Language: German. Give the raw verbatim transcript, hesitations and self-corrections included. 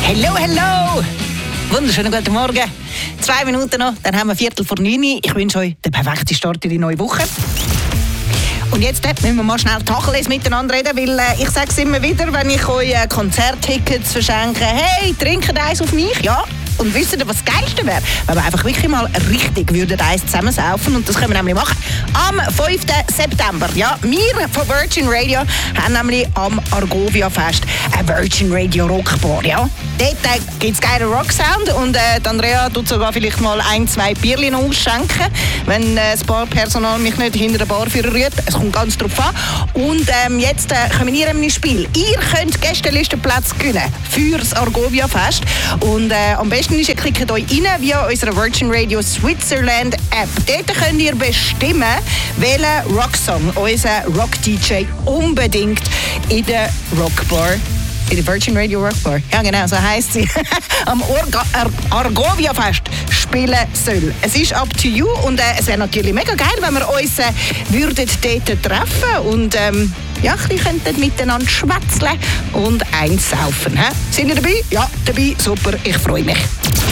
Hello, hello! Wunderschönen guten Morgen. Zwei Minuten noch, dann haben wir Viertel vor neun. Ich wünsche euch den perfekten Start in die neue Woche. Und jetzt äh, müssen wir mal schnell Tacheles miteinander reden, weil äh, ich sage es immer wieder, wenn ich euch äh, Konzerttickets verschenke, hey, trinkt eins auf mich, ja. Und wisst ihr, was das Geilste wäre? Wenn wir einfach wirklich mal richtig würden eins zusammensaufen. Und das können wir nämlich machen am fünften September. Ja, wir von Virgin Radio haben nämlich am Argovia Fest ein Virgin Radio Rockbar. Ja. Dort äh, gibt es geilen Rocksound und äh, Andrea tut sogar vielleicht mal ein, zwei Bierchen ausschenken, wenn äh, das Barpersonal mich nicht hinter der Bar rührt. Es kommt ganz drauf an. Und ähm, jetzt äh, kommen wir ins Spiel. Ihr könnt Gästelistenplätze gewinnen für das Argovia Fest. Und äh, am besten ist, ihr klickt euch rein via unserer Virgin Radio Switzerland App. Dort könnt ihr bestimmen, welchen Rocksong unser Rock-D J unbedingt in der Rockbar, in der Virgin Radio Rockbar, ja genau, so heisst sie, am Orga- Ar- Argovia Fest spielen soll. Es ist up to you und äh, es wäre natürlich mega geil, wenn wir uns äh, würden dort treffen und ähm, ja, ein bisschen könnten miteinander schwätzeln und eins saufen. He? Sind ihr dabei? Ja, dabei, super, ich freue mich.